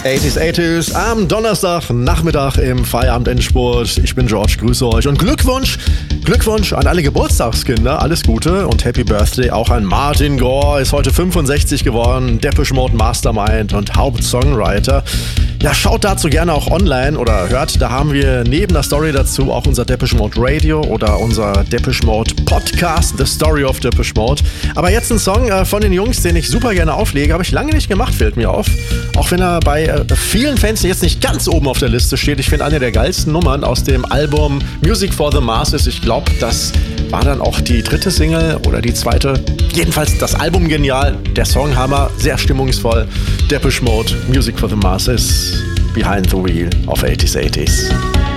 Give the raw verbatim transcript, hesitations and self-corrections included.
achtziger achtziger am Donnerstag Nachmittag im Feierabend-Endspurt. Ich bin George, grüße euch und Glückwunsch, Glückwunsch an alle Geburtstagskinder, alles Gute und Happy Birthday auch an Martin Gore, ist heute fünfundsechzig geworden, Depeche Mode Mastermind und Hauptsongwriter. Ja, schaut dazu gerne auch online oder hört, da haben wir neben der Story dazu auch unser Depeche Mode Radio oder unser Depeche Mode Podcast, The Story of Depeche Mode. Aber jetzt ein Song äh, von den Jungs, den ich super gerne auflege, habe ich lange nicht gemacht, fällt mir auf. Auch wenn er bei äh, vielen Fans jetzt nicht ganz oben auf der Liste steht. Ich finde eine der geilsten Nummern aus dem Album Music for the Masses. Ich glaube, das war dann auch die dritte Single oder die zweite. Jedenfalls das Album genial, der Song Hammer, sehr stimmungsvoll. Depeche Mode, Music for the Masses, Behind the Wheel of achtziger achtziger.